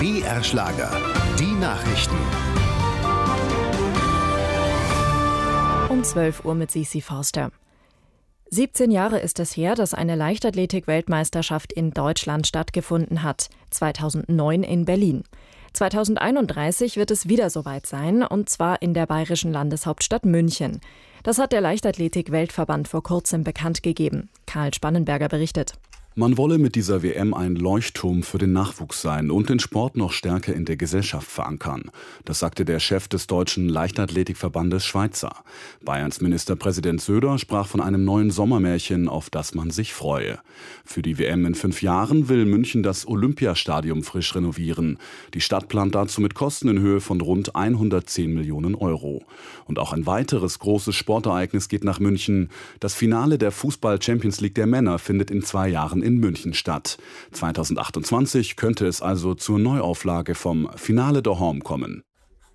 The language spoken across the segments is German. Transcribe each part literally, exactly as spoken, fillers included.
B R Schlager, die Nachrichten. Um zwölf Uhr mit Sisi Forster. siebzehn Jahre ist es her, dass eine Leichtathletik-Weltmeisterschaft in Deutschland stattgefunden hat. zweitausendneun in Berlin. zweitausendeinunddreißig wird es wieder soweit sein, und zwar in der bayerischen Landeshauptstadt München. Das hat der Leichtathletik-Weltverband vor kurzem bekannt gegeben. Karl Spannenberger berichtet. Man wolle mit dieser W M ein Leuchtturm für den Nachwuchs sein und den Sport noch stärker in der Gesellschaft verankern. Das sagte der Chef des Deutschen Leichtathletikverbandes Schweizer. Bayerns Ministerpräsident Söder sprach von einem neuen Sommermärchen, auf das man sich freue. Für die W M in fünf Jahren will München das Olympiastadion frisch renovieren. Die Stadt plant dazu mit Kosten in Höhe von rund hundertzehn Millionen Euro. Und auch ein weiteres großes Sportereignis geht nach München. Das Finale der Fußball-Champions League der Männer findet in zwei Jahren in München statt. zweitausendachtundzwanzig könnte es also zur Neuauflage vom Finale daheim kommen.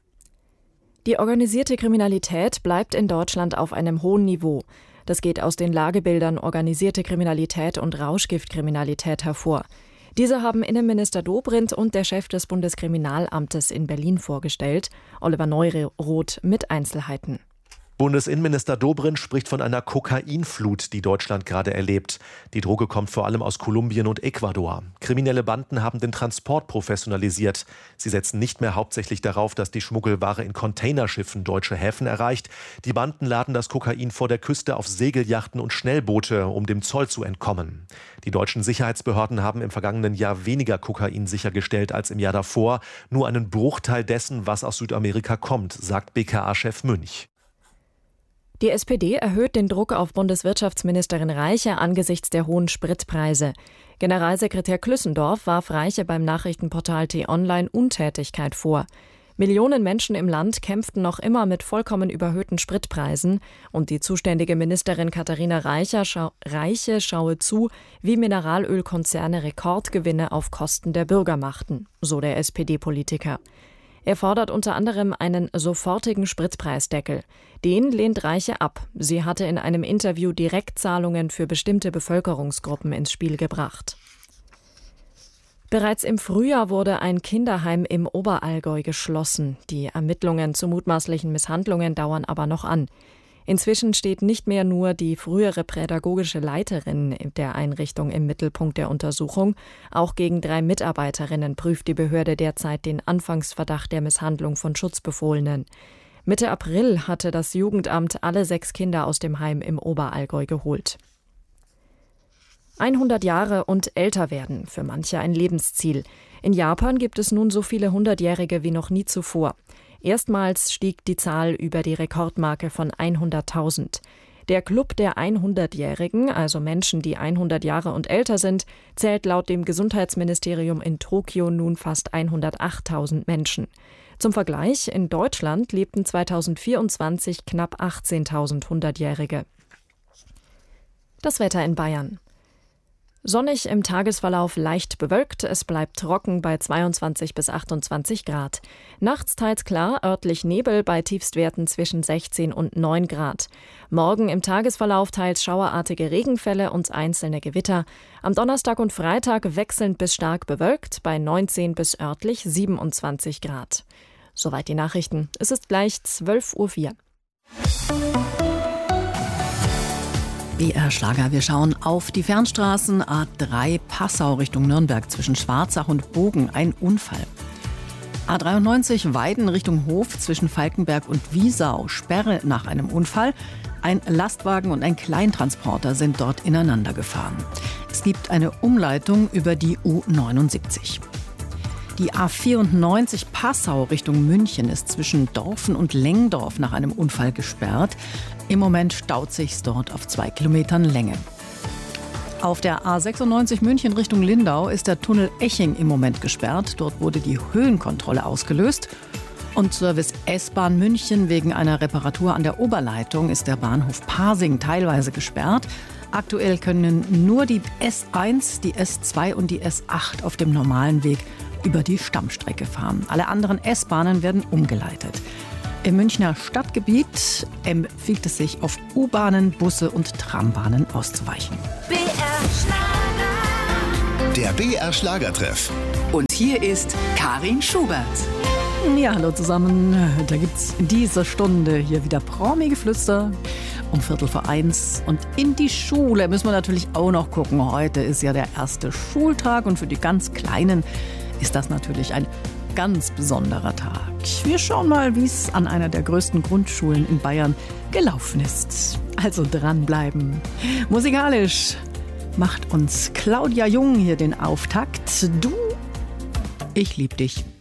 Die organisierte Kriminalität bleibt in Deutschland auf einem hohen Niveau. Das geht aus den Lagebildern organisierte Kriminalität und Rauschgiftkriminalität hervor. Diese haben Innenminister Dobrindt und der Chef des Bundeskriminalamtes in Berlin vorgestellt, Oliver Neuroth mit Einzelheiten. Bundesinnenminister Dobrindt spricht von einer Kokainflut, die Deutschland gerade erlebt. Die Droge kommt vor allem aus Kolumbien und Ecuador. Kriminelle Banden haben den Transport professionalisiert. Sie setzen nicht mehr hauptsächlich darauf, dass die Schmuggelware in Containerschiffen deutsche Häfen erreicht. Die Banden laden das Kokain vor der Küste auf Segelyachten und Schnellboote, um dem Zoll zu entkommen. Die deutschen Sicherheitsbehörden haben im vergangenen Jahr weniger Kokain sichergestellt als im Jahr davor. Nur einen Bruchteil dessen, was aus Südamerika kommt, sagt B K A-Chef Münch. Die S P D erhöht den Druck auf Bundeswirtschaftsministerin Reiche angesichts der hohen Spritpreise. Generalsekretär Klüssendorf warf Reiche beim Nachrichtenportal T-Online Untätigkeit vor. Millionen Menschen im Land kämpften noch immer mit vollkommen überhöhten Spritpreisen, und die zuständige Ministerin Katharina Reiche, schau- Reiche schaue zu, wie Mineralölkonzerne Rekordgewinne auf Kosten der Bürger machten, so der S P D-Politiker. Er fordert unter anderem einen sofortigen Spritpreisdeckel. Den lehnt Reiche ab. Sie hatte in einem Interview Direktzahlungen für bestimmte Bevölkerungsgruppen ins Spiel gebracht. Bereits im Frühjahr wurde ein Kinderheim im Oberallgäu geschlossen. Die Ermittlungen zu mutmaßlichen Misshandlungen dauern aber noch an. Inzwischen steht nicht mehr nur die frühere pädagogische Leiterin der Einrichtung im Mittelpunkt der Untersuchung. Auch gegen drei Mitarbeiterinnen prüft die Behörde derzeit den Anfangsverdacht der Misshandlung von Schutzbefohlenen. Mitte April hatte das Jugendamt alle sechs Kinder aus dem Heim im Oberallgäu geholt. hundert Jahre und älter werden, für manche ein Lebensziel. In Japan gibt es nun so viele Hundertjährige wie noch nie zuvor. Erstmals stieg die Zahl über die Rekordmarke von hunderttausend. Der Club der hundertjährigen, also Menschen, die hundert Jahre und älter sind, zählt laut dem Gesundheitsministerium in Tokio nun fast hundertachttausend Menschen. Zum Vergleich, in Deutschland lebten zweitausendvierundzwanzig knapp achtzehntausend Hundertjährige. Das Wetter in Bayern. Sonnig im Tagesverlauf, leicht bewölkt. Es bleibt trocken bei zweiundzwanzig bis achtundzwanzig Grad. Nachts teils klar, örtlich Nebel bei Tiefstwerten zwischen sechzehn und neun Grad. Morgen im Tagesverlauf teils schauerartige Regenfälle und einzelne Gewitter. Am Donnerstag und Freitag wechselnd bis stark bewölkt bei neunzehn bis örtlich siebenundzwanzig Grad. Soweit die Nachrichten. Es ist gleich zwölf Uhr vier. B R Schlager, wir schauen auf die Fernstraßen A drei Passau Richtung Nürnberg zwischen Schwarzach und Bogen, ein Unfall. A dreiundneunzig Weiden Richtung Hof zwischen Falkenberg und Wiesau, Sperre nach einem Unfall. Ein Lastwagen und ein Kleintransporter sind dort ineinander gefahren. Es gibt eine Umleitung über die U neunundsiebzig. Die A vierundneunzig Passau Richtung München ist zwischen Dorfen und Lengdorf nach einem Unfall gesperrt. Im Moment staut sich's dort auf zwei Kilometern Länge. Auf der A sechsundneunzig München Richtung Lindau ist der Tunnel Eching im Moment gesperrt. Dort wurde die Höhenkontrolle ausgelöst. Und Service S-Bahn München wegen einer Reparatur an der Oberleitung ist der Bahnhof Pasing teilweise gesperrt. Aktuell können nur die S eins, die S zwei und die S acht auf dem normalen Weg über die Stammstrecke fahren. Alle anderen S-Bahnen werden umgeleitet. Im Münchner Stadtgebiet empfiehlt es sich, auf U-Bahnen, Busse und Trambahnen auszuweichen. B R Schlager. Der B R Schlagertreff. Und hier ist Karin Schubert. Ja, hallo zusammen. Da gibt's in dieser Stunde hier wieder Promi-Geflüster um Viertel vor eins. Und in die Schule müssen wir natürlich auch noch gucken. Heute ist ja der erste Schultag und für die ganz Kleinen ist das natürlich ein ganz besonderer Tag. Wir schauen mal, wie es an einer der größten Grundschulen in Bayern gelaufen ist. Also dranbleiben. Musikalisch macht uns Claudia Jung hier den Auftakt. Du, ich lieb dich.